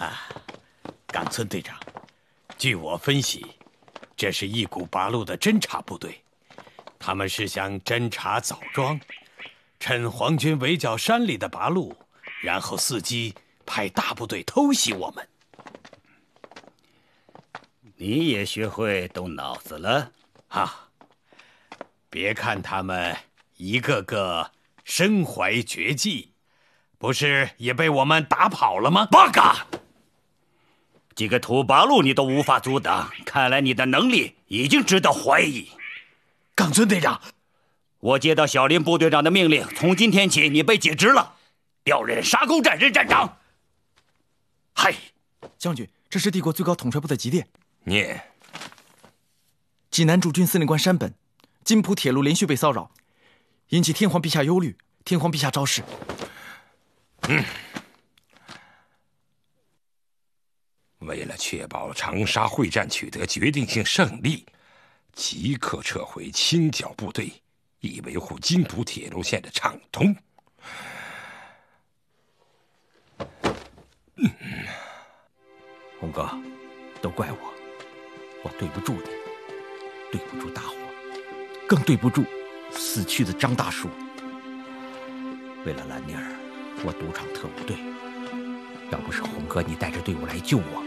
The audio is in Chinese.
冈村队长，据我分析，这是一股八路的侦察部队，他们是想侦察枣庄，趁皇军围剿山里的八路，然后伺机派大部队偷袭我们。 你也学会动脑子了啊！别看他们一个个身怀绝技，不是也被我们打跑了吗？ 八嘎！几个土八路你都无法阻挡，看来你的能力已经值得怀疑。 冈村队长， 我接到小林部队长的命令，从今天起你被解职了，调任沙沟战任站长。 嗨， 将军，这是帝国最高统帅部的急电。 念。 济南驻军司令官山本，津浦铁路连续被骚扰，引起天皇陛下忧虑，天皇陛下昭示。 为了确保长沙会战取得决定性胜利，即刻撤回清剿部队，以维护津浦铁路线的畅通。 洪哥，都怪我对不住你，对不住大伙，更对不住死去的张大叔。为了兰妮儿，我赌场特务队，要不是洪哥你带着队伍来救我，